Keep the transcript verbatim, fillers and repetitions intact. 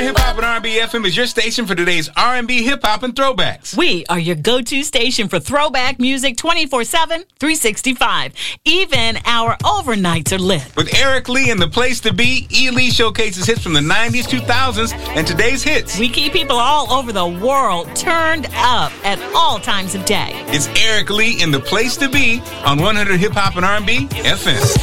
Hip Hop and R and B F M is your station for today's R and B, hip hop, and throwbacks. We are your go-to station for throwback music twenty-four seven, three sixty-five. Even our overnights are lit. With Eric Lee and The Place to Be, E. Lee showcases hits from the nineties, two thousands, and today's hits. We keep people all over the world turned up at all times of day. It's Eric Lee in The Place to Be on one hundred Hip Hop and R and B F M.